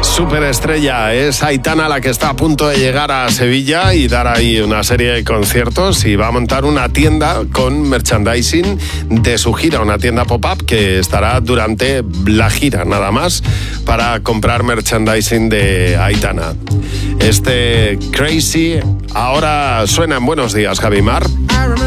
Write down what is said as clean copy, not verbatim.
Superestrella es Aitana, la que está a punto de llegar a Sevilla y dar ahí una serie de conciertos, y va a montar una tienda con merchandising de su gira, una tienda pop-up que estará durante la gira nada más para comprar merchandising de Aitana. Crazy ahora suena en Buenos Días, Javi Mar.